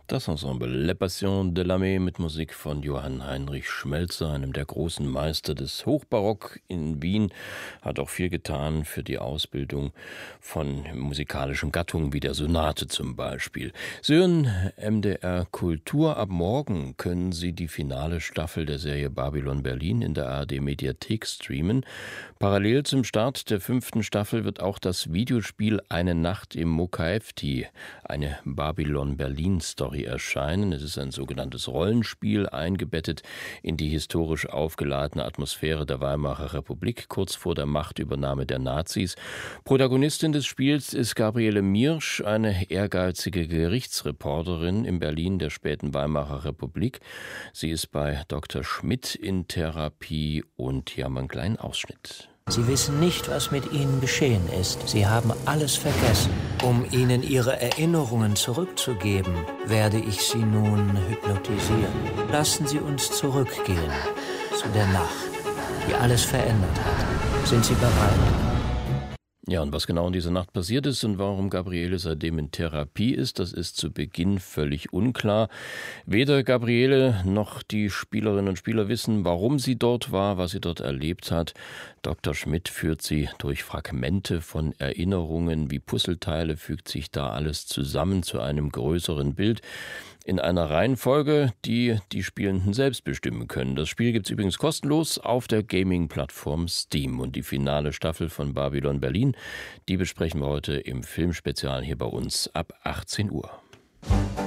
Das Ensemble Les Passions de l'Âme mit Musik von Johann Heinrich Schmelzer, einem der großen Meister des Hochbarock in Wien, hat auch viel getan für die Ausbildung von musikalischen Gattungen wie der Sonate zum Beispiel. Sie hören MDR Kultur. Ab morgen können Sie die finale Staffel der Serie Babylon Berlin in der ARD-Mediathek streamen. Parallel zum Start der 5. Staffel wird auch das Videospiel Eine Nacht im Mokaefti, eine Babylon Berlin-Story erscheinen. Es ist ein sogenanntes Rollenspiel, eingebettet in die historisch aufgeladene Atmosphäre der Weimarer Republik kurz vor der Machtübernahme der Nazis. Protagonistin des Spiels ist Gabriele Miersch, eine ehrgeizige Gerichtsreporterin in Berlin der späten Weimarer Republik. Sie ist bei Dr. Schmidt in Therapie und hier haben wir einen kleinen Ausschnitt. Sie wissen nicht, was mit Ihnen geschehen ist. Sie haben alles vergessen. Um Ihnen Ihre Erinnerungen zurückzugeben, werde ich Sie nun hypnotisieren. Lassen Sie uns zurückgehen zu der Nacht, die alles verändert hat. Sind Sie bereit? Ja, und was genau in dieser Nacht passiert ist und warum Gabriele seitdem in Therapie ist, das ist zu Beginn völlig unklar. Weder Gabriele noch die Spielerinnen und Spieler wissen, warum sie dort war, was sie dort erlebt hat. Dr. Schmidt führt sie durch Fragmente von Erinnerungen, wie Puzzleteile fügt sich da alles zusammen zu einem größeren Bild. In einer Reihenfolge, die die Spielenden selbst bestimmen können. Das Spiel gibt es übrigens kostenlos auf der Gaming-Plattform Steam. Und die finale Staffel von Babylon Berlin, die besprechen wir heute im Filmspezial hier bei uns ab 18 Uhr.